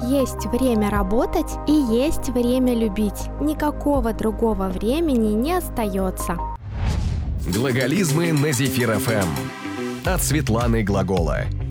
Есть время работать и есть время любить. Никакого другого времени не остается. Глаголизмы на Зефир ФМ. От Светланы Глагола.